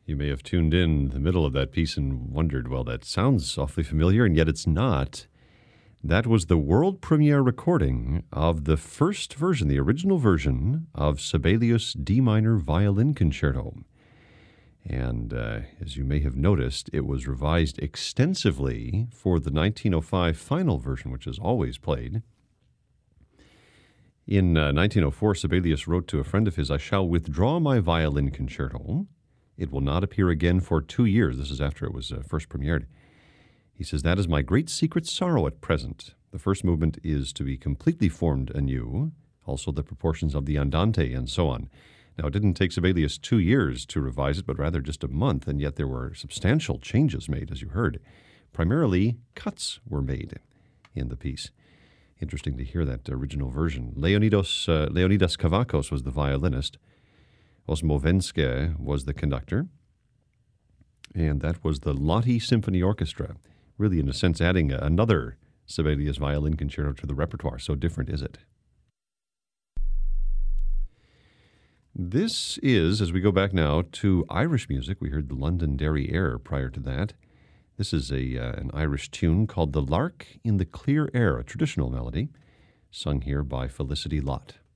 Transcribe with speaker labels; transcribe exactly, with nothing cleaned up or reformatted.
Speaker 1: You may have tuned in the middle of that piece and wondered, well, that sounds awfully familiar, and yet it's not. That was the world premiere recording of the first version, the original version of Sibelius' D minor violin concerto. And uh, as you may have noticed, it was revised extensively for the nineteen oh five final version, which is always played. In uh, nineteen oh four, Sibelius wrote to a friend of his, "I shall withdraw my violin concerto. It will not appear again for two years." This is after it was uh, first premiered. He says, "That is my great secret sorrow at present. The first movement is to be completely formed anew, also the proportions of the andante and so on." Now, it didn't take Sibelius two years to revise it, but rather just a month, and yet there were substantial changes made, as you heard. Primarily, cuts were made in the piece. Interesting to hear that original version. Leonidas, uh, Leonidas Kavakos was the violinist. Osmovenske was the conductor. And that was the Lotte Symphony Orchestra. Really, in a sense, adding another Sibelius violin concerto to the repertoire. So different is it? This is, as we go back now to Irish music, we heard the Londonderry Air prior to that. This is a uh, an Irish tune called The Lark in the Clear Air, a traditional melody, sung here by Felicity Lott.